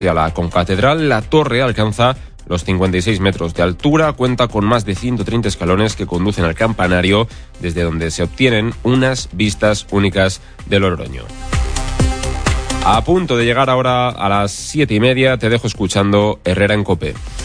a la concatedral. La torre alcanza los 56 metros de altura, cuenta con más de 130 escalones que conducen al campanario, desde donde se obtienen unas vistas únicas del Oloronio. A punto de llegar ahora a las 7:30, te dejo escuchando Herrera en COPE.